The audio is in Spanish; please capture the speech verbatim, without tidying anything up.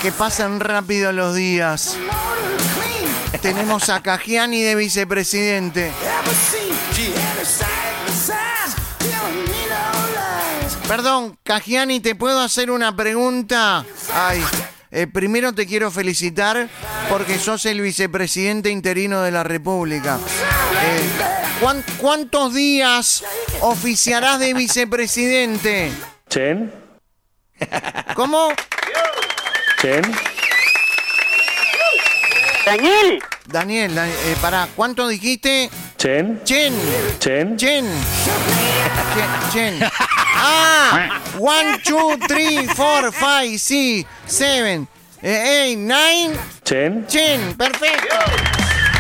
Que pasen rápido los días. Tenemos a Caggiani de vicepresidente. Perdón, Caggiani, ¿te puedo hacer una pregunta? Ay, eh, primero te quiero felicitar porque sos el vicepresidente interino de la República. Eh, ¿cuán- ¿Cuántos días oficiarás de vicepresidente? Chen, ¿Cómo? Chen, Daniel, Daniel, Dan- eh, pará, ¿cuánto dijiste? Chen, Chen, Chen, Chen, Chen, Chen. Ah, one, two, three, four, five, six, seven, eight, nine, Chen. Chen, perfecto.